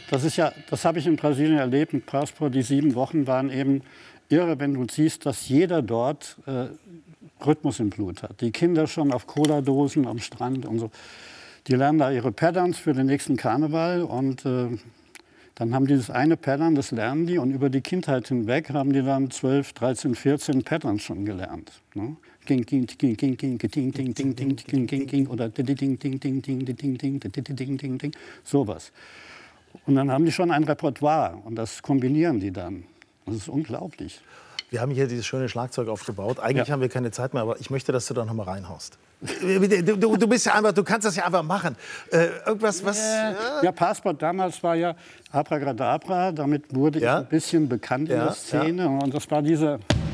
das habe ich in Brasilien erlebt mit Passport. Die 7 Wochen waren eben irre, wenn du siehst, dass jeder dort Rhythmus im Blut hat. Die Kinder schon auf Cola-Dosen am Strand und so. Die lernen da ihre Patterns für den nächsten Karneval und dann haben die das eine Pattern, das lernen die und über die Kindheit hinweg haben die dann 12, 13, 14 Patterns schon gelernt. Ne? Ging, ging, ging, ging, ging, ding, ding, ding, ding, ding, ding, ding, oder ding, ding, ding, ding, ding, ding, ding, ding, ding, ding, sowas. Und dann haben die schon ein Repertoire und das kombinieren die dann. Das ist unglaublich. Wir haben hier dieses schöne Schlagzeug aufgebaut. Eigentlich haben wir keine Zeit mehr, aber ich möchte, dass du da noch mal reinhaust. Du bist ja einfach, du kannst das ja einfach machen. Irgendwas, was... Ja, Passport damals war ja Abracadabra. Damit wurde ich ein bisschen bekannt in der Szene. Und das war diese...